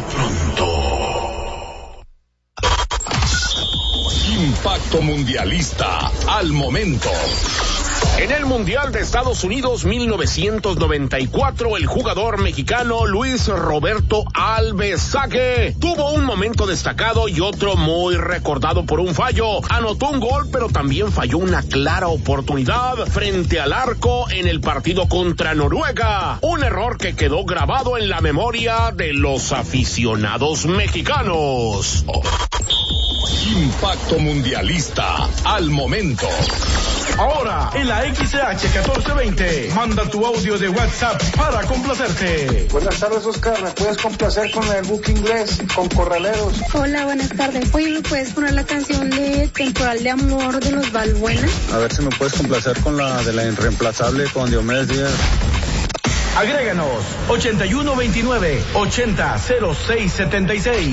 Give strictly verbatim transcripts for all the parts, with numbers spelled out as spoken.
pronto. Impacto Mundialista al momento. En el Mundial de Estados Unidos mil novecientos noventa y cuatro, el jugador mexicano Luis Roberto Alvesague tuvo un momento destacado y otro muy recordado por un fallo. Anotó un gol, pero también falló una clara oportunidad frente al arco en el partido contra Noruega. Un error que quedó grabado en la memoria de los aficionados mexicanos. Impacto Mundialista al momento. Ahora, en la X C H catorce veinte, manda tu audio de WhatsApp para complacerte. Buenas tardes, Oscar. ¿Me puedes complacer con el buque inglés, con Corraleros? Hola, buenas tardes. Oye, ¿me puedes poner la canción de Temporal de Amor de los Balbuena? A ver si me puedes complacer con la de la Irreemplazable con Diomedes Díaz. Agréganos, ochenta y uno veintinueve, ochenta cero seis setenta y seis.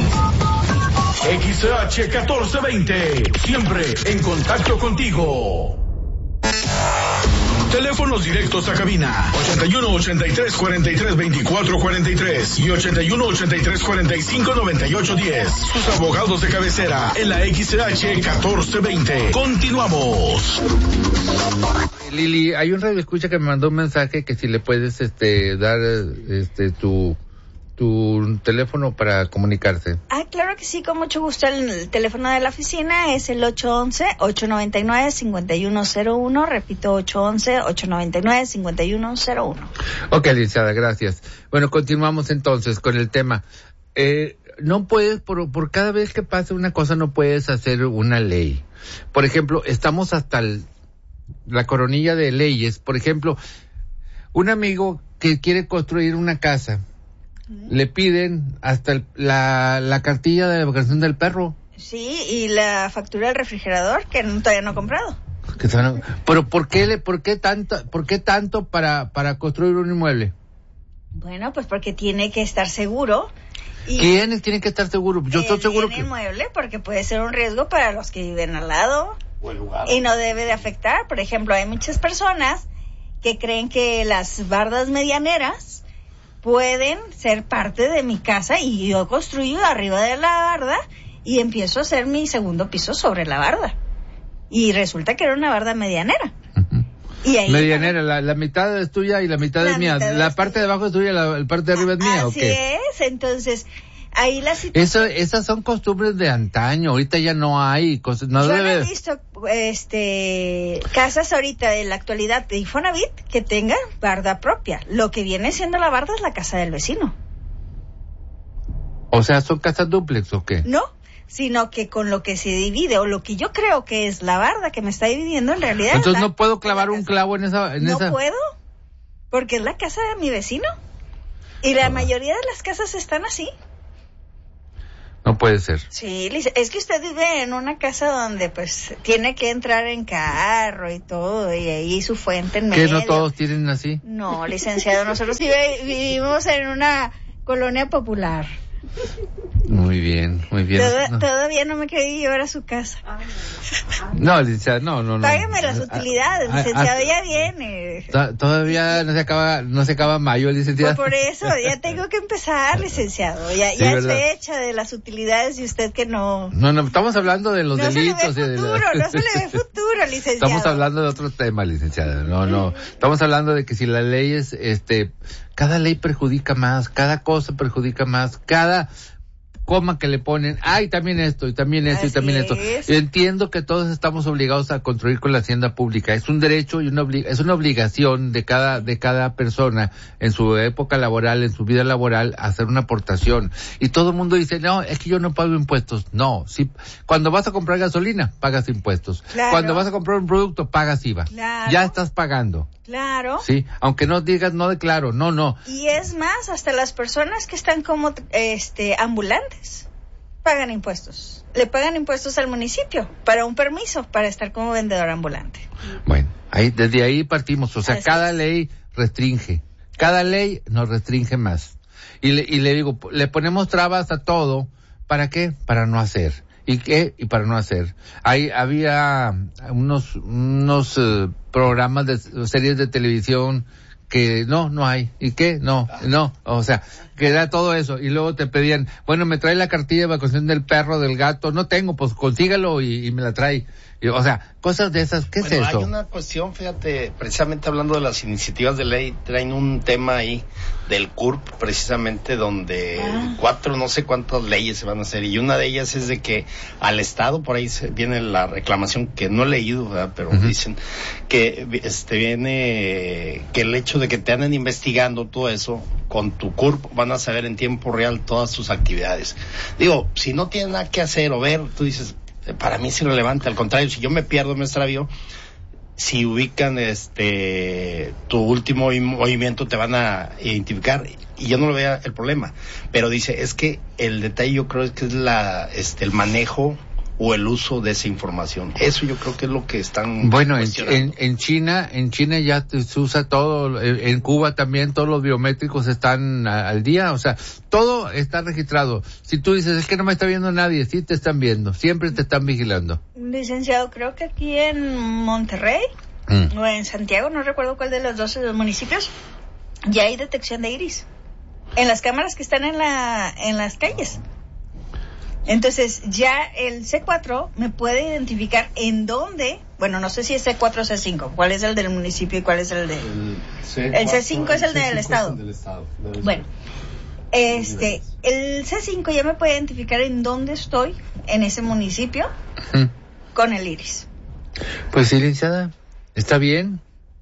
X C H catorce veinte, siempre en contacto contigo. Teléfonos directos a cabina, ochenta y uno, ochenta y tres, cuarenta y tres, veinticuatro, cuarenta y tres y ochenta y uno, ochenta y tres, cuarenta y cinco, noventa y ocho, diez. Sus abogados de cabecera en la X C H catorce veinte. Continuamos. Lili, hay un radio escucha que me mandó un mensaje que si le puedes este dar este tu tu teléfono para comunicarse. Ah, claro que sí, con mucho gusto. El, el teléfono de la oficina es el ocho once, ocho noventa y nueve, cincuenta y uno cero uno. Repito, ocho once, ocho noventa y nueve, cincuenta y uno cero uno. Ok, licenciada, gracias. Bueno, continuamos entonces con el tema. Eh, no puedes, por, por cada vez que pase una cosa, no puedes hacer una ley. Por ejemplo, estamos hasta el, la coronilla de leyes. Por ejemplo, un amigo que quiere construir una casa, le piden hasta el, la, la cartilla de la vacación del perro. Sí, y la factura del refrigerador que no, todavía no he comprado. Pero ¿por qué le, por qué tanto, por qué tanto para, para construir un inmueble? Bueno, pues porque tiene que estar seguro. Y ¿quiénes tienen que estar seguros? Yo estoy seguro que... el inmueble, porque puede ser un riesgo para los que viven al lado. O el lugar. Y no debe de afectar. Por ejemplo, hay muchas personas que creen que las bardas medianeras pueden ser parte de mi casa y yo construyo arriba de la barda y empiezo a hacer mi segundo piso sobre la barda. Y resulta que era una barda medianera. Uh-huh. Y ahí medianera, la, la mitad es tuya y la mitad la es mía. La es parte de abajo es tuya y la, la parte de arriba es mía. Así ¿O qué? es, entonces ahí la situación... Eso, esas son costumbres de antaño, ahorita ya no hay cosas, no Yo debe... no he visto este casas ahorita de la actualidad de Infonavit que tengan barda propia. Lo que viene siendo la barda es la casa del vecino. O sea, ¿son casas dúplex o qué? No, sino que con lo que se divide o lo que yo creo que es la barda que me está dividiendo en realidad... Entonces la, no puedo clavar un clavo en esa... En no esa... puedo, porque es la casa de mi vecino. Y la mayoría de las casas están así. No puede ser. Sí, es que usted vive en una casa donde pues tiene que entrar en carro y todo, y ahí su fuente en medio. ¿Que no todos tienen así? No, licenciado, nosotros vive, vivimos en una colonia popular. Muy bien, muy bien. Toda, no. Todavía no me quería llevar a su casa. No, licenciado, no, no, no. Págueme las utilidades, a, a, licenciado, a, ya viene. To, todavía no se acaba, no se acaba mayo, licenciado. Pues por eso, ya tengo que empezar, licenciado. Ya, sí, ya es fecha de las utilidades y usted que no... No, no, estamos hablando de los no delitos. Se le ve futuro, de la... no se le ve futuro, licenciado. Estamos hablando de otro tema, licenciada. No, no. Estamos hablando de que si la ley es, este, cada ley perjudica más, cada cosa perjudica más, cada coma que le ponen, ay, también esto, y también esto, Así y también esto. Es. Yo entiendo que todos estamos obligados a construir con la hacienda pública. Es un derecho y una obli- es una obligación de cada, de cada persona en su época laboral, en su vida laboral, hacer una aportación. Y todo el mundo dice, no, es que yo no pago impuestos. No, si, cuando vas a comprar gasolina, pagas impuestos. Claro. Cuando vas a comprar un producto, pagas I V A. Claro. Ya estás pagando. Claro. Sí, aunque no digas no declaro, no, no. Y es más, hasta las personas que están como este ambulantes pagan impuestos. Le pagan impuestos al municipio para un permiso para estar como vendedor ambulante. Bueno, ahí desde ahí partimos, o sea, Así cada es. ley restringe, cada ley nos restringe más. Y le, y le digo, le ponemos trabas a todo, ¿para qué? Para no hacer. ¿Y qué? Y para no hacer. Ahí había unos unos uh, programas de series de televisión que no, no hay. ¿Y qué? No, no. O sea, que da todo eso. Y luego te pedían, bueno, me trae la cartilla de vacunación del perro, del gato. No tengo, pues consígalo y, y me la trae. Y, o sea, cosas de esas. ¿Qué bueno, es eso? Hay una cuestión, fíjate, precisamente hablando de las iniciativas de ley, traen un tema ahí del C U R P, precisamente, donde ah. cuatro, no sé cuántas leyes se van a hacer. Y una de ellas es de que al Estado, por ahí se, viene la reclamación, que no he leído, ¿verdad? Pero uh-huh. dicen que este viene que el hecho de que te anden investigando todo eso, con tu C U R P van a saber en tiempo real todas tus actividades. Digo, si no tienen nada que hacer o ver, tú dices, para mí es irrelevante. Al contrario, si yo me pierdo, me extravío, si ubican este tu último movimiento te van a identificar y yo no lo veo el problema. Pero dice, es que el detalle yo creo es que es la este el manejo o el uso de esa información. Eso yo creo que es lo que están bueno en, en, en China en China ya se usa todo, en Cuba también todos los biométricos están a, al día, o sea, todo está registrado. Si tú dices, es que no me está viendo nadie, sí te están viendo, siempre te están vigilando. Licenciado, creo que aquí en Monterrey mm. o en Santiago, no recuerdo cuál de los dos municipios, ya hay detección de iris en las cámaras que están en la en las calles. Entonces, ya el C cuatro me puede identificar en dónde, bueno, no sé si es C cuatro o C cinco, cuál es el del municipio y cuál es el de... El, C cuatro, el C cinco es el, el del estado. Es el del estado. Bueno, este, el C cinco ya me puede identificar en dónde estoy en ese municipio uh-huh. con el iris. Pues sí, licenciada, está bien.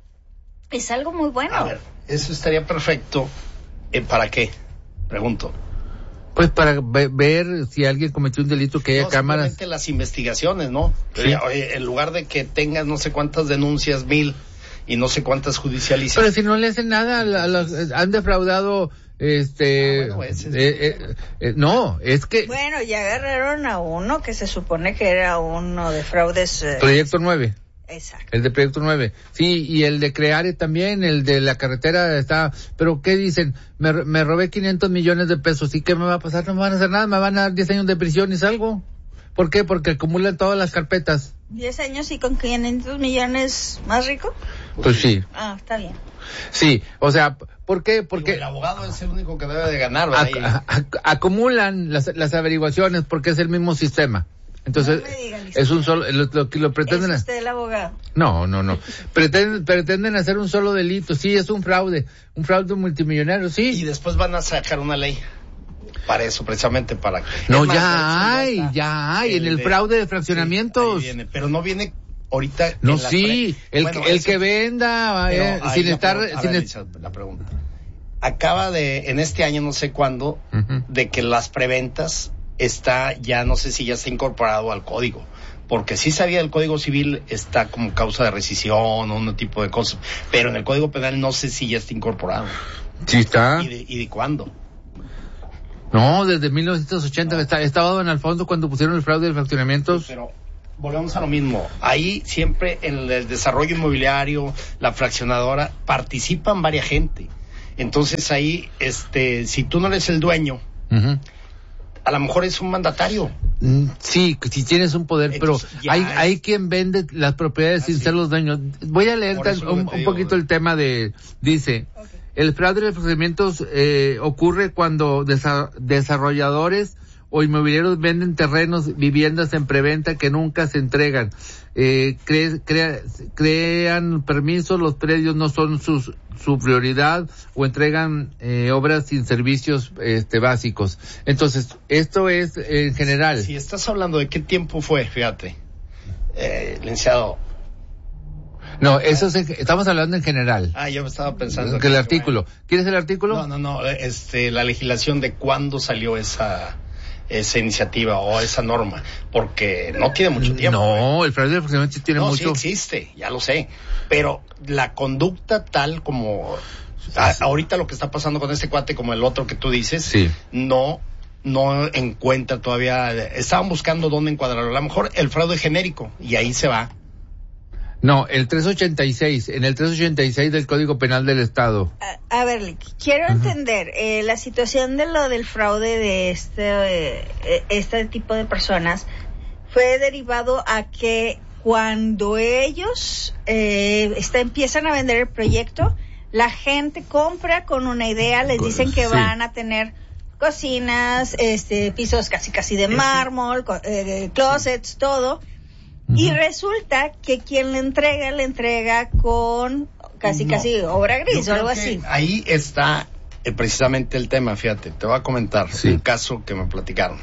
Es algo muy bueno. A ver, eso estaría perfecto. ¿Eh, ¿Para qué? Pregunto. Pues para ve- ver si alguien cometió un delito, que haya no, cámaras. Simplemente las investigaciones, ¿no? Sí. Oye, en lugar de que tengas no sé cuántas denuncias, mil, y no sé cuántas judicializas. Pero si no le hacen nada, a la, a la, han defraudado, este... Ah, bueno, ese es... eh, eh, eh, no, es que... Bueno, ya agarraron a uno que se supone que era uno de fraudes... Eh... Proyecto nueve. Exacto. El de Proyecto nueve. Sí, y el de Creare también, el de la carretera está... Pero ¿qué dicen? Me, me robé quinientos millones de pesos. ¿Y qué me va a pasar? No me van a hacer nada, me van a dar diez años de prisión y salgo. ¿Por qué? Porque acumulan todas las carpetas. ¿diez años y con quinientos millones más rico? Pues sí. Ah, está bien. Sí, o sea, ¿por qué? Porque... Digo, el abogado es el único que debe de ganar, ¿verdad? Ac- ac- acumulan las, las averiguaciones porque es el mismo sistema. Entonces, no digan, es un solo, lo, lo que lo pretenden... ¿Es usted el abogado? No, no, no. Pretenden, pretenden hacer un solo delito. Sí, es un fraude. Un fraude multimillonario, sí. Y después van a sacar una ley para eso, precisamente para... No, más, ya hay, ya, ya hay. El en el de, fraude de fraccionamientos. Sí, viene, pero no viene ahorita... No, sí. Pre... El, bueno, el eso... que venda, eh, sin estar... La, sin ver, est... la pregunta. Acaba de, en este año, no sé cuándo, uh-huh. de que las preventas... está ya, no sé si ya está incorporado al código, porque sí sabía el Código Civil está como causa de rescisión o un tipo de cosas, pero en el Código Penal no sé si ya está incorporado. Sí está. ¿Y de, y de cuándo? No, desde mil novecientos ochenta, no. está, estaba don Alfonso cuando pusieron el fraude de fraccionamientos. Sí, pero volvemos a lo mismo, ahí siempre en el desarrollo inmobiliario, la fraccionadora, participan varias gente, entonces ahí, este, si tú no eres el dueño, uh-huh. a lo mejor es un mandatario. Sí, si tienes un poder, entonces, pero hay, es... hay quien vende las propiedades ah, sin sí. ser los dueños. Voy a leer tan, un, un poquito el tema de, dice, okay. El fraude de procedimientos eh, ocurre cuando desa- desarrolladores o inmobiliarios venden terrenos, viviendas en preventa que nunca se entregan. Eh, cre- crea- crean permisos, los predios no son sus, su prioridad o entregan eh, obras sin servicios este, básicos. Entonces, esto es en general. Si, si estás hablando de qué tiempo fue, fíjate, eh, licenciado. No, eso es, estamos hablando en general. Ah, yo estaba pensando. Que el artículo. Bueno. ¿Quieres el artículo? No, no, no, este, la legislación de cuándo salió esa... esa iniciativa o esa norma, porque no tiene mucho tiempo. No, ¿eh? El fraude de fraccionamiento tiene no, mucho. No, sí existe, ya lo sé, pero la conducta tal como a, ahorita lo que está pasando con este cuate, como el otro que tú dices, sí. no no encuentra todavía, estaban buscando dónde encuadrarlo, a lo mejor el fraude genérico, y ahí se va. No, el trescientos ochenta y seis, en el trescientos ochenta y seis del Código Penal del Estado. A, a ver, quiero uh-huh. entender, eh, la situación de lo del fraude de este, eh, este tipo de personas fue derivado a que cuando ellos eh, está, empiezan a vender el proyecto, La gente compra con una idea, les dicen que sí. van a tener cocinas, este, pisos casi casi de mármol, eh, closets, sí. todo. Uh-huh. Y resulta que quien le entrega, le entrega con casi no. casi obra gris o algo así. Ahí está eh, precisamente el tema, fíjate, te voy a comentar sí. un caso que me platicaron.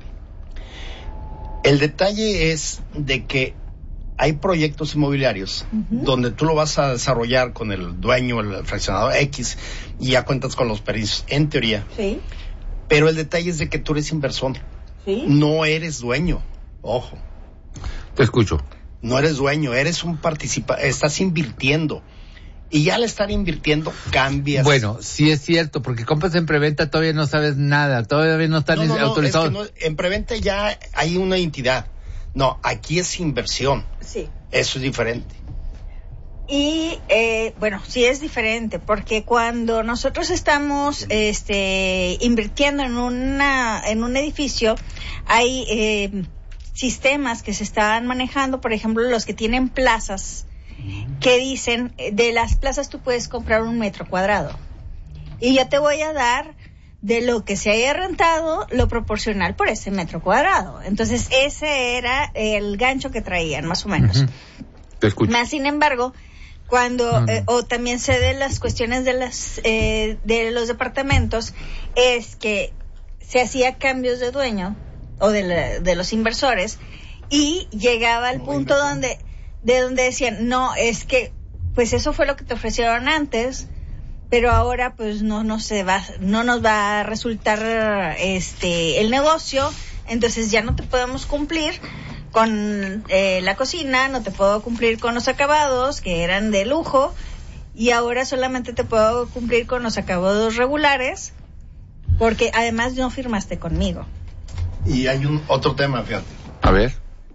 El detalle es de que hay proyectos inmobiliarios uh-huh. donde tú lo vas a desarrollar con el dueño, el fraccionador X, y ya cuentas con los permisos, en teoría. Sí. Pero el detalle es de que tú eres inversor. Sí. No eres dueño. Ojo. Te escucho. No eres dueño, eres un participante, estás invirtiendo. Y ya al estar invirtiendo, cambias. Bueno, sí es cierto, porque compras en preventa todavía no sabes nada, todavía no están no, no, autorizados. No, es que no, en preventa ya hay una entidad. No, aquí es inversión. Sí. Eso es diferente. Y, eh, bueno, sí es diferente, porque cuando nosotros estamos este, invirtiendo en una en un edificio, hay eh, sistemas que se están manejando, por ejemplo, los que tienen plazas, que dicen, de las plazas tú puedes comprar un metro cuadrado. Y yo te voy a dar de lo que se haya rentado, lo proporcional por ese metro cuadrado. Entonces, ese era el gancho que traían, más o menos. Uh-huh. Te escucho. Más sin embargo, cuando, uh-huh. eh, o también se de las cuestiones de las, eh, de los departamentos, es que se hacía cambios de dueño, o de, la, de los inversores, y llegaba al punto donde, de donde decían, no, es que, pues eso fue lo que te ofrecieron antes, pero ahora pues no no se va no nos va a resultar este el negocio, entonces ya no te podemos cumplir con eh, la cocina, no te puedo cumplir con los acabados que eran de lujo, y ahora solamente te puedo cumplir con los acabados regulares, porque además no firmaste conmigo. Y hay un otro tema, fíjate. A ver.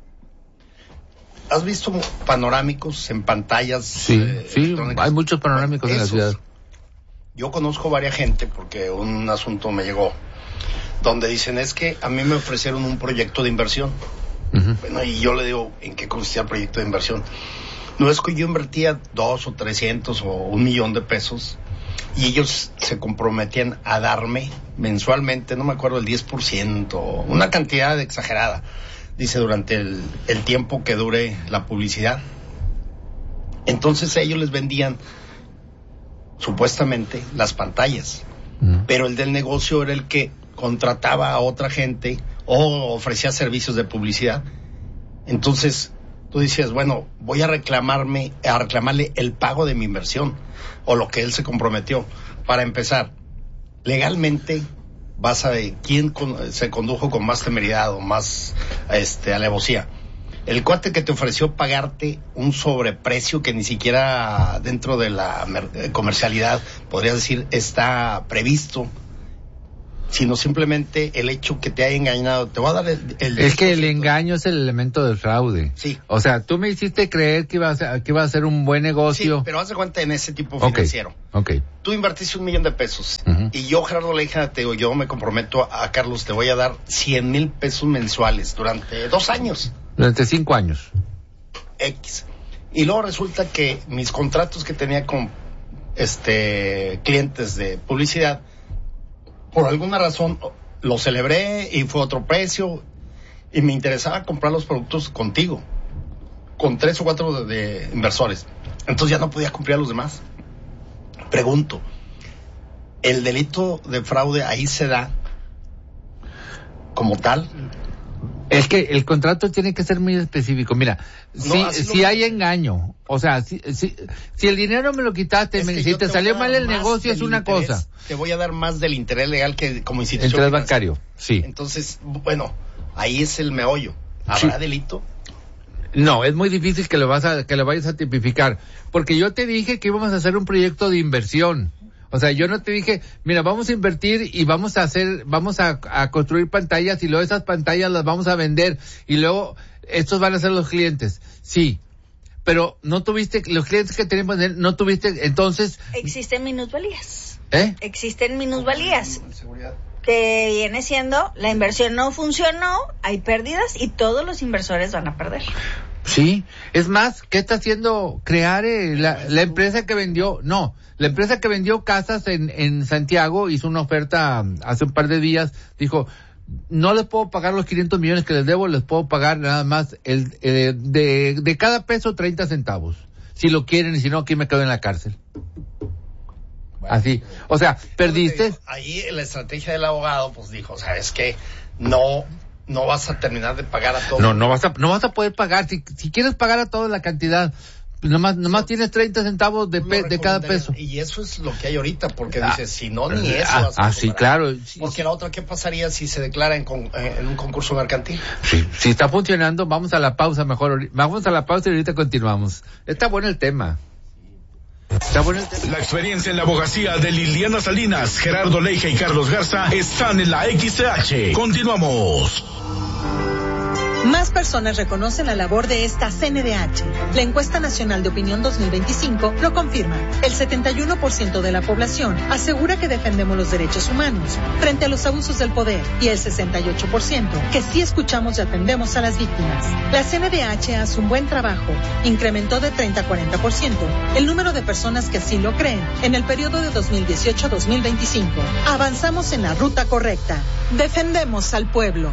¿Has visto panorámicos en pantallas? Sí, eh, sí, hay muchos panorámicos en la ciudad. Yo conozco varias gente, porque un asunto me llegó, donde dicen, es que a mí me ofrecieron un proyecto de inversión. Uh-huh. Bueno, y yo le digo, ¿en qué consistía el proyecto de inversión? No, es que yo invertía dos o trescientos o un millón de pesos, y ellos se comprometían a darme mensualmente, no me acuerdo, el diez por ciento, una cantidad exagerada, dice, durante el, el tiempo que dure la publicidad. Entonces ellos les vendían supuestamente las pantallas, mm. pero el del negocio era el que contrataba a otra gente o ofrecía servicios de publicidad. Entonces tú decías, bueno, voy a reclamarme a reclamarle el pago de mi inversión o lo que él se comprometió. Para empezar, legalmente vas a ver quién con, se condujo con más temeridad o más este alevosía. El cuate que te ofreció pagarte un sobreprecio que ni siquiera dentro de la comercialidad, podrías decir, está previsto, sino simplemente el hecho que te haya engañado. Te voy a dar el... el es que el engaño es el elemento del fraude. Sí. O sea, tú me hiciste creer que iba a ser, que iba a ser un buen negocio. Sí, pero haz de cuenta en ese tipo financiero. Okay. Okay. Tú invertiste un millón de pesos. Uh-huh. Y yo, Gerardo Leija, te digo, yo me comprometo a, a Carlos, te voy a dar cien mil pesos mensuales durante dos años. Durante cinco años. X. Y luego resulta que mis contratos que tenía con este clientes de publicidad, por alguna razón lo celebré y fue otro precio, y me interesaba comprar los productos contigo, con tres o cuatro de, de inversores. Entonces ya no podía cumplir a los demás. Pregunto, ¿el delito de fraude ahí se da como tal? Es que el contrato tiene que ser muy específico. Mira, no, si, si hay engaño, o sea, si, si, si el dinero me lo quitaste, me, si te salió mal el negocio es una interés, cosa. Te voy a dar más del interés legal que como institución. Interés bancario, sí. Entonces, bueno, ahí es el meollo. ¿Habrá sí. delito? No, es muy difícil que lo vas a, que lo vayas a tipificar, porque yo te dije que íbamos a hacer un proyecto de inversión. O sea, yo no te dije, mira, vamos a invertir y vamos a hacer, vamos a, a construir pantallas y luego esas pantallas las vamos a vender y luego estos van a ser los clientes. Sí, pero no tuviste, los clientes que tenemos, no tuviste, entonces... Existen minusvalías. ¿Eh? Existen minusvalías. Que viene siendo, la inversión no funcionó, hay pérdidas y todos los inversores van a perder. Sí, es más, ¿qué está haciendo? Crear eh, la, la empresa que vendió, no, la empresa que vendió casas en, en Santiago hizo una oferta hace un par de días, dijo, no les puedo pagar los quinientos millones que les debo, les puedo pagar nada más el, eh, de, de cada peso treinta centavos. Si lo quieren y si no, aquí me quedo en la cárcel. Bueno, así, o sea, perdiste. Digo, ahí la estrategia del abogado, pues dijo, sabes que no, no vas a terminar de pagar a todos. No, no vas a, no vas a poder pagar. Si, si quieres pagar a toda la cantidad, nomás, nomás sí, tienes treinta centavos de, pe, de cada peso. Y eso es lo que hay ahorita, porque ah, dices, si no, ni eso ah, vas a Ah, sí, claro. Porque la otra, ¿qué pasaría si se declara en, con, en un concurso mercantil? Sí, si está funcionando, vamos a la pausa mejor. Vamos a la pausa y ahorita continuamos. Está bueno el tema. Está bueno el tema. La experiencia en la abogacía de Liliana Salinas, Gerardo Leija y Carlos Garza están en la X C H. Continuamos. Más personas reconocen la labor de esta C N D H. La encuesta nacional de opinión dos mil veinticinco lo confirma. El setenta y uno por ciento de la población asegura que defendemos los derechos humanos frente a los abusos del poder y el sesenta y ocho por ciento que sí escuchamos y atendemos a las víctimas. La C N D H hace un buen trabajo. Incrementó de treinta a cuarenta por ciento el número de personas que así lo creen en el periodo de dos mil dieciocho a dos mil veinticinco. Avanzamos en la ruta correcta. Defendemos al pueblo.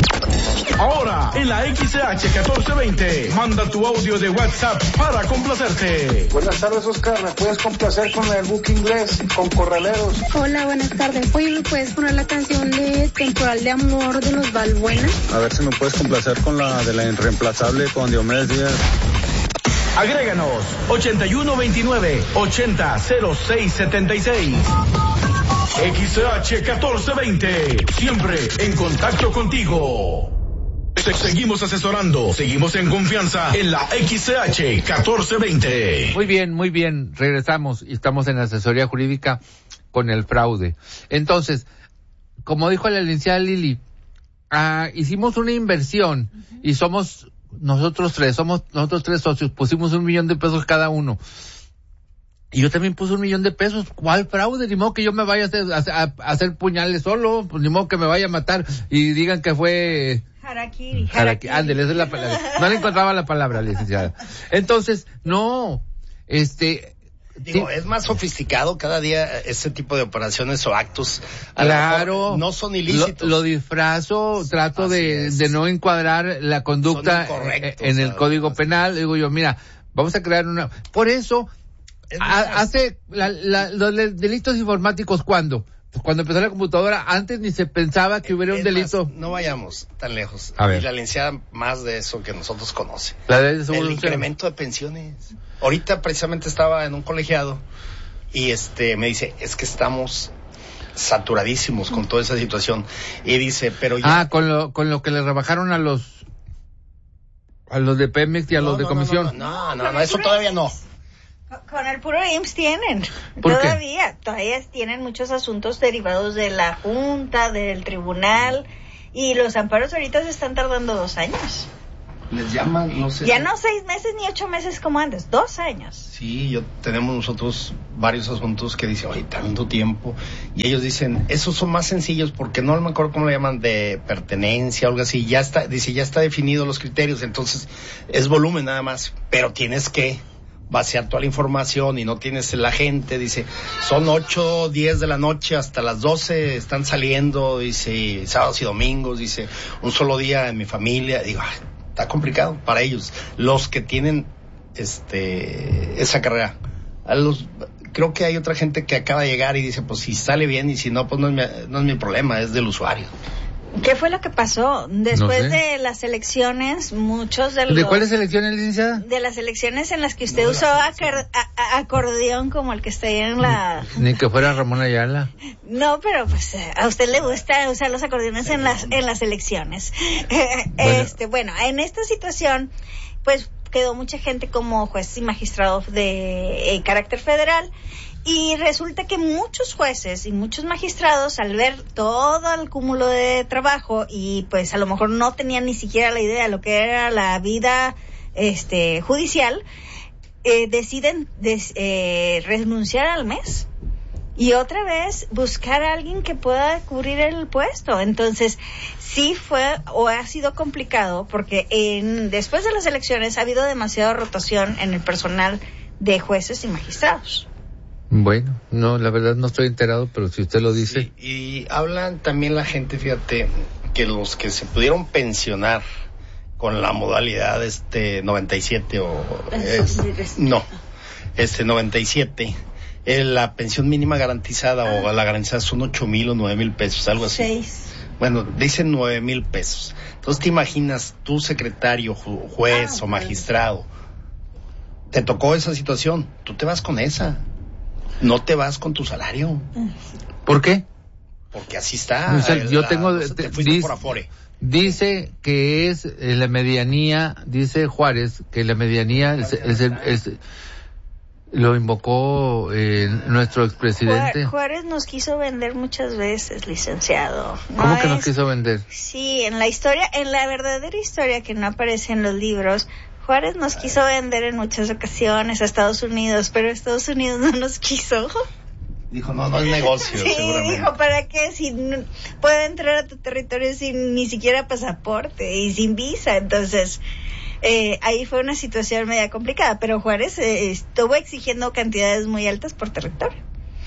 Ahora, en la X C H catorce veinte, manda tu audio de WhatsApp para complacerte. Buenas tardes, Oscar. ¿Me puedes complacer con el book inglés, con Corraleros? Hola, buenas tardes. Oye, ¿me puedes poner la canción de Temporal de Amor de los Balbuena? A ver si me puedes complacer con la de la irreemplazable con Diomedes Díaz. Agréganos ochenta y uno veintinueve ochenta cero seis setenta y seis. X C H catorce veinte, siempre en contacto contigo. Te seguimos asesorando, seguimos en confianza en la X C H catorce veinte. Muy bien, muy bien, regresamos y estamos en asesoría jurídica con el fraude. Entonces, como dijo la licenciada Lili, ah, hicimos una inversión y somos nosotros tres, somos nosotros tres socios, pusimos un millón de pesos cada uno. Y yo también puse un millón de pesos. ¿Cuál fraude? Ni modo que yo me vaya a hacer, a, a hacer puñales solo. Pues ni modo que me vaya a matar y digan que fue... Harakiri. Harakiri. Ándale, esa es la palabra. No le encontraba la palabra, licenciada. Entonces, no, este... Digo, sí, es más sofisticado cada día ese tipo de operaciones o actos. Claro. No son ilícitos. Lo, lo disfrazo, trato de, de no encuadrar la conducta en el Código Penal. Digo yo, mira, vamos a crear una... Por eso... A, hace la, la, los delitos informáticos, ¿cuándo? Pues cuando empezó la computadora, antes ni se pensaba que hubiera un delito. Más, no vayamos tan lejos. A ver. Y la licenciada más de eso que nosotros conoce. La de el incremento de pensiones. Ahorita precisamente estaba en un colegiado y este me dice, es que estamos saturadísimos con toda esa situación. Y dice, pero ya... Ah, con lo, con lo que le rebajaron a los a los de Pemex y a no, los de no, comisión. No, no, no, no, no, eso todavía no. Con el puro I M S S tienen, ¿Por todavía, qué? todavía tienen muchos asuntos derivados de la Junta, del Tribunal, y los amparos ahorita se están tardando dos años. Les llaman, no sé. Ya no seis meses ni ocho meses como antes, dos años. Sí, yo tenemos nosotros varios asuntos que dicen, oye, tanto tiempo, y ellos dicen, esos son más sencillos porque no me acuerdo cómo le llaman, de pertenencia o algo así, ya está, dice, ya está definido los criterios, entonces es volumen nada más, pero tienes que vaciar toda la información y no tienes la gente, dice, son ocho, diez de la noche hasta las doce están saliendo, dice, sábados y domingos, dice, un solo día en mi familia, digo, ay, está complicado para ellos, los que tienen este esa carrera. A los, creo que hay otra gente que acaba de llegar y dice, pues si sale bien y si no, pues no es mi, no es mi problema, es del usuario. ¿Qué fue lo que pasó? Después no sé. de las elecciones, muchos de los... ¿De cuáles elecciones, licenciada? De las elecciones en las que usted No, usó acar- a- a- acordeón como el que está ahí en la... Ni que fuera Ramón Ayala. No, pero pues a usted le gusta usar los acordeones en las en las elecciones. Bueno. Este, bueno, en esta situación, pues quedó mucha gente como juez y magistrado de eh, carácter federal. Y resulta que muchos jueces y muchos magistrados, al ver todo el cúmulo de trabajo y pues a lo mejor no tenían ni siquiera la idea de lo que era la vida este judicial, eh, deciden des, eh, renunciar al mes y otra vez buscar a alguien que pueda cubrir el puesto. Entonces, sí fue o ha sido complicado porque en, después de las elecciones ha habido demasiada rotación en el personal de jueces y magistrados. Bueno, no, la verdad no estoy enterado, pero si usted lo dice. Sí, y hablan también la gente, fíjate, que los que se pudieron pensionar con la modalidad este noventa y siete o es, no, este noventa y siete, eh, la pensión mínima garantizada ah. o la garantizada son ocho mil o nueve mil pesos, algo así. Seis. Bueno, dicen nueve mil pesos. Entonces te imaginas, tú secretario, ju- juez ah, o magistrado, te tocó esa situación, tú te vas con esa, no te vas con tu salario. ¿Por qué? Porque así está. O sea, yo la, tengo, no sé, te dice, por Afore. Dice que es eh, la medianía, dice Juárez, que la medianía es, es, es, es lo invocó eh, nuestro expresidente. Juárez nos quiso vender muchas veces, licenciado. ¿No ¿Cómo que es? nos quiso vender? Sí, en la historia, en la verdadera historia que no aparece en los libros, Juárez nos quiso vender en muchas ocasiones a Estados Unidos, pero Estados Unidos no nos quiso. Dijo, no, no es negocio, sí, seguramente. dijo, ¿para qué? Si no, puede entrar a tu territorio sin ni siquiera pasaporte y sin visa. Entonces, eh, ahí fue una situación media complicada, pero Juárez eh, estuvo exigiendo cantidades muy altas por territorio.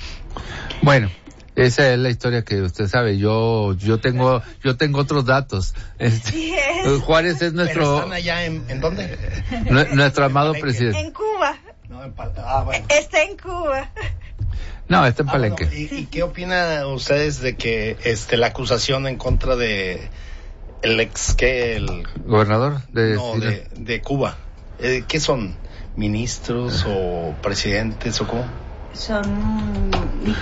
Bueno, esa es la historia que usted sabe. Yo yo tengo yo tengo otros datos. Este, sí es. Juárez es nuestro... ¿Pero están allá en, ¿en dónde? Nuestro amado presidente. En Cuba. No, en Pal- ah, bueno. Está en Cuba. No, está en ah, Palenque. Bueno, ¿y, ¿Y qué opinan ustedes de que este la acusación en contra de el ex, que el gobernador de no, de, de Cuba? Eh, ¿Qué son? ¿Ministros o presidentes o cómo? Son...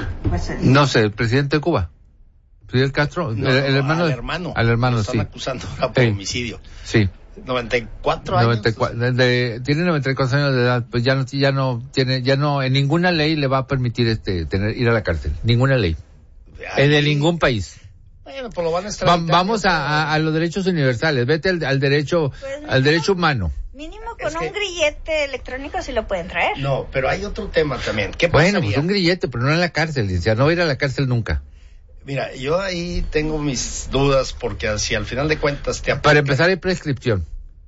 No sé, el presidente de Cuba. Fidel Castro, No, el, el hermano. Al hermano. Al hermano, Lo están sí. acusando ahora por sí. homicidio. Sí. noventa y cuatro años. noventa y cuatro, de, de, tiene noventa y cuatro años de edad, pues ya no, ya no tiene, ya no, en ninguna ley le va a permitir este, tener, ir a la cárcel. Ninguna ley. Ay, en de ningún país. Bueno, pues lo van a Va, vamos a, a, a los derechos universales, vete al, al derecho, pues mínimo, al derecho humano. Mínimo con es un que, grillete electrónico si lo pueden traer. No, pero hay otro tema también. ¿Qué bueno, pasaría? pues un grillete, pero no en la cárcel, ya no va a ir a la cárcel nunca. Mira, yo ahí tengo mis dudas porque si al final de cuentas te aplica... Para empezar hay prescripción.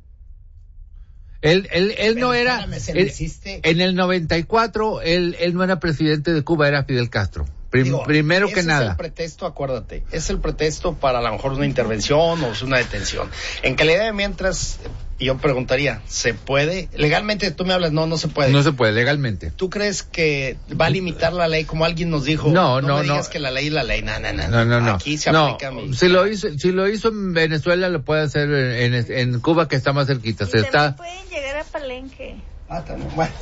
Él, él, él no era, él, en el noventa y cuatro, él, él no era presidente de Cuba, era Fidel Castro. Prim, Digo, primero que nada. Es el pretexto, acuérdate, es el pretexto para a lo mejor una intervención o una detención. En calidad de mientras, yo preguntaría, ¿se puede? Legalmente tú me hablas, no, no se puede. No se puede, legalmente. ¿Tú crees que va a limitar la ley como alguien nos dijo? No, no, no, me digas no. que la ley es la ley, no, no, no. No, no, no. Aquí se no, aplica mi... Si lo hizo, si lo hizo en Venezuela, lo puede hacer en, en, en Cuba, que está más cerquita. Y se está... pueden llegar a Palenque. Ah, también, bueno.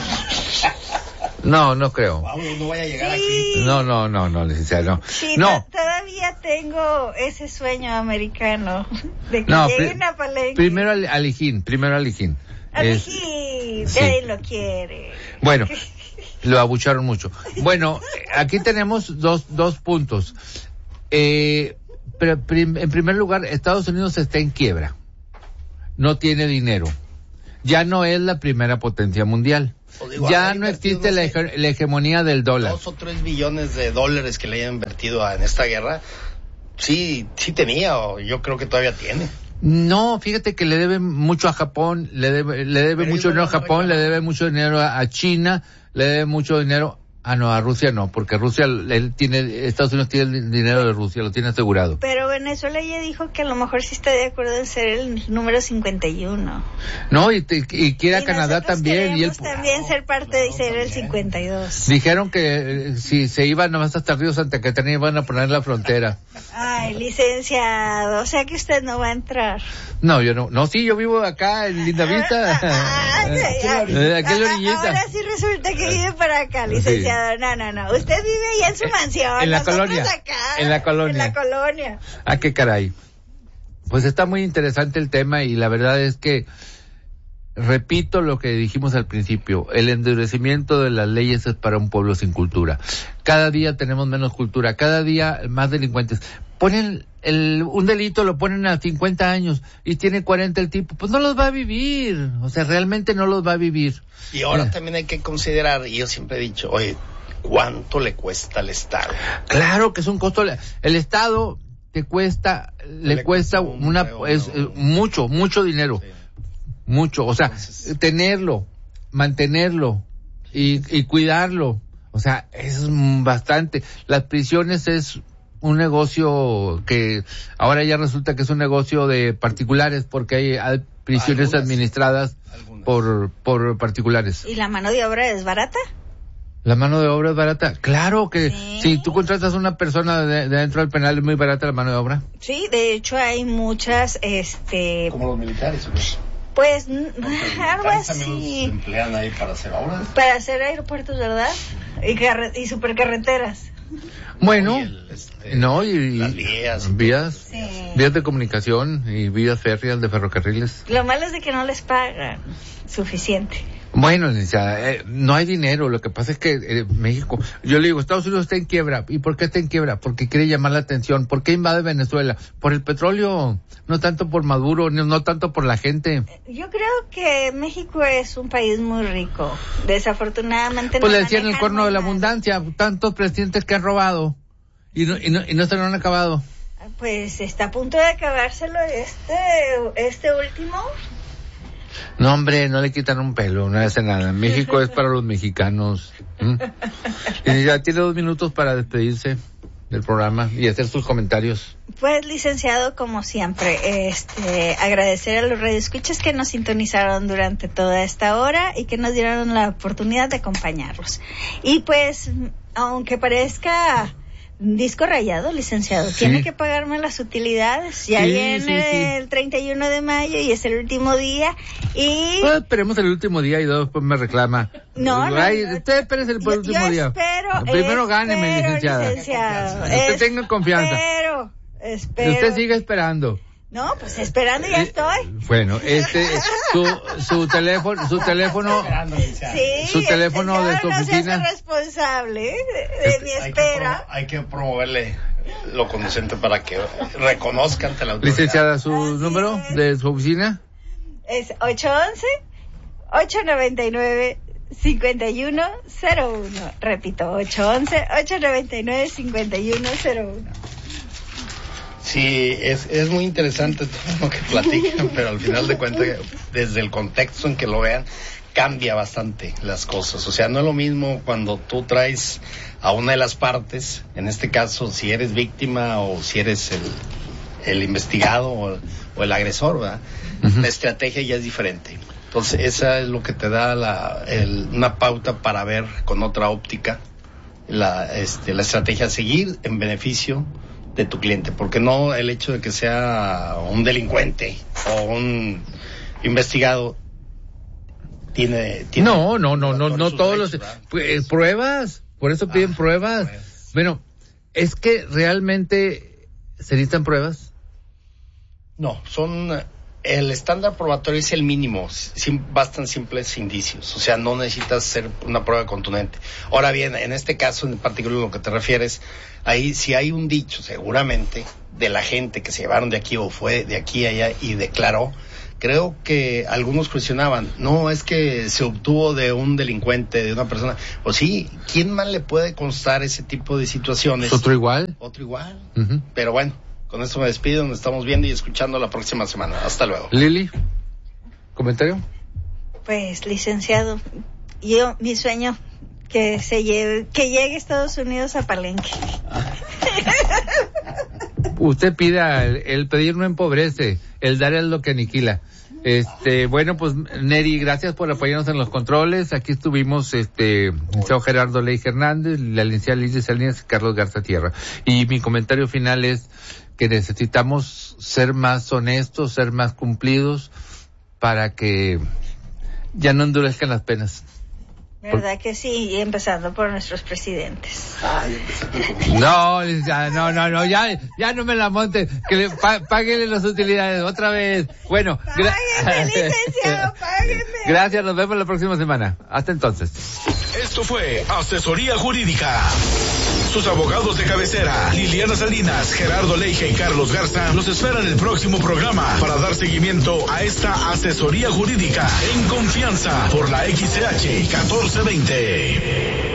No, no creo. Wow, no voy a llegar sí. aquí. No, no, no, no, licenciado, no. Sí, no. Todavía tengo ese sueño americano de que no, lleguen pri- a Palenque. Primero al Alijín, primero Alijín. Alijín, sí. Él lo quiere. Bueno, lo abucharon mucho. Bueno, aquí tenemos dos, dos puntos. Eh, pero prim- en primer lugar, Estados Unidos está en quiebra. No tiene dinero. Ya no es la primera potencia mundial. Digo, ya no existe la, hege- la hegemonía del dólar. Dos o tres billones de dólares que le hayan invertido en esta guerra, sí, sí tenía, o yo creo que todavía tiene. No, fíjate que le debe mucho a Japón, le debe, le debe mucho dinero a Japón, le debe mucho dinero a, a China, le debe mucho dinero, ah no, a Rusia no, porque Rusia, él tiene, Estados Unidos tiene el dinero de Rusia, lo tiene asegurado. Pero Venezuela ya dijo que a lo mejor sí está de acuerdo en ser el número cincuenta y uno. No, y, te, y quiere a y Canadá también. Y él también ser parte de ser el cincuenta y dos. Dijeron que eh, si se iban nomás hasta Río Santa Catarina iban a poner la frontera. Ay, licenciado, o sea que usted no va a entrar. No, yo no, no, sí, yo vivo acá en Lindavista. Ay, aquí en la orillita. Ahora sí resulta que vive para acá, licenciado. Sí. No, no, no, usted vive allá en su mansión. En la colonia. Acá, en la colonia. En la colonia. Ah, qué caray. Pues está muy interesante el tema y la verdad es que repito lo que dijimos al principio, el endurecimiento de las leyes es para un pueblo sin cultura. Cada día tenemos menos cultura, cada día más delincuentes. Ponen el, un delito, lo ponen a cincuenta años y tiene cuarenta el tipo, pues no los va a vivir, o sea, realmente no los va a vivir. Y ahora eh. también hay que considerar, y yo siempre he dicho, oye, ¿cuánto le cuesta al Estado? Claro que es un costo. El Estado te cuesta, le, le cuesta, cuesta una, es, eh, mucho, mucho dinero. Sí. Mucho. O sea, Entonces, tenerlo, mantenerlo y, y cuidarlo. O sea, es bastante. Las prisiones es un negocio que ahora ya resulta que es un negocio de particulares porque hay, hay prisiones algunas, administradas algunas. por por particulares. ¿Y la mano de obra es barata? La mano de obra es barata. Claro que sí. Si tú contratas a una persona de, de dentro del penal es muy barata la mano de obra. Sí, de hecho hay muchas, este... Como los militares, ¿o qué? Pues, algo así. Se emplean ahí para hacer obras. Para hacer aeropuertos, ¿verdad? Y, carre- y supercarreteras. Bueno, y el, este, no, y las vías. Vías, sí. vías de comunicación y vías férreas de ferrocarriles. Lo malo es de que no les pagan suficiente. Bueno, licenciada, eh, no hay dinero. Lo que pasa es que eh, México, yo le digo, Estados Unidos está en quiebra. ¿Y por qué está en quiebra? Porque quiere llamar la atención. ¿Por qué invade Venezuela? Por el petróleo, no tanto por Maduro, no, no tanto por la gente. Yo creo que México es un país muy rico. Desafortunadamente pues no le decían el cuerno de la abundancia, tantos presidentes que han robado y no, y no, y no se lo han acabado. Pues está a punto de acabárselo este, este último. No, hombre, no le quitan un pelo, no hace nada. México es para los mexicanos. ¿Mm? Y ya tiene dos minutos para despedirse del programa y hacer sus comentarios. Pues, licenciado, como siempre, este, agradecer a los radioescuchas que nos sintonizaron durante toda esta hora y que nos dieron la oportunidad de acompañarlos. Y pues, aunque parezca disco rayado, licenciado, sí. Tiene que pagarme las utilidades. Ya sí, viene sí, sí. el treinta y uno de mayo y es el último día y... Pues esperemos el último día y después me reclama. No, no. Ay, no usted espérese el yo, último yo día. Espero, Primero espero, gáneme, licenciada. licenciado. Usted tenga confianza. Espero, espero. Usted sigue esperando. No, pues esperando ya estoy. Bueno, este, su, su teléfono, su teléfono, sí, su teléfono de su no oficina. No se hace responsable de, de mi espera. Hay que, pro, hay que promoverle lo conducente para que reconozcan ante la autoridad. Licenciada, ¿su Así número es. de su oficina? Es ocho once, ocho noventa y nueve, cincuenta y uno cero uno. Repito, ocho once, ocho noventa y nueve, cincuenta y uno cero uno. Sí, es, es muy interesante todo lo que platican, pero al final de cuentas, desde el contexto en que lo vean, cambia bastante las cosas. O sea, no es lo mismo cuando tú traes a una de las partes, en este caso, si eres víctima o si eres el, el investigado o, o el agresor, ¿verdad? Uh-huh. La estrategia ya es diferente. Entonces, esa es lo que te da la, el, una pauta para ver con otra óptica la, este, la estrategia a seguir en beneficio de tu cliente, porque no el hecho de que sea un delincuente o un investigado tiene, tiene no no no no no todos los pues, pruebas, por eso piden ah, pruebas. Pues. Bueno, es que realmente se necesitan pruebas. No, son el estándar probatorio es el mínimo, sim, bastan simples indicios, o sea, no necesitas hacer una prueba contundente. Ahora bien, en este caso en particular a lo que te refieres, ahí si hay un dicho seguramente de la gente que se llevaron de aquí o fue de aquí a allá y declaró, creo que algunos cuestionaban, no, es que se obtuvo de un delincuente, de una persona, o sí, ¿quién más le puede constar ese tipo de situaciones? ¿Otro igual? Otro igual, uh-huh. Pero bueno, con esto me despido, nos estamos viendo y escuchando la próxima semana. Hasta luego. Lili, ¿comentario? Pues, licenciado, yo, mi sueño, que se lleve, que llegue Estados Unidos a Palenque. Usted pida, el, el pedir no empobrece, el dar es lo que aniquila. Este, bueno, pues, Neri, gracias por apoyarnos en los controles. Aquí estuvimos, este, el licenciado Gerardo Leija Hernández, la licenciada Lidia Salinas y Carlos Garza Tierra. Y mi comentario final es que necesitamos ser más honestos, ser más cumplidos para que ya no endurezcan las penas. ¿Verdad que sí? Y empezando por nuestros presidentes. No, no, no, no, ya, ya no me la monte, que le pa, páguenle las utilidades otra vez. Bueno, gra- páguenme, licenciado, páguenme. Gracias, nos vemos la próxima semana. Hasta entonces. Esto fue Asesoría Jurídica. Sus abogados de cabecera, Liliana Salinas, Gerardo Leija y Carlos Garza, los esperan en el próximo programa para dar seguimiento a esta asesoría jurídica en confianza por la X C H catorce veinte.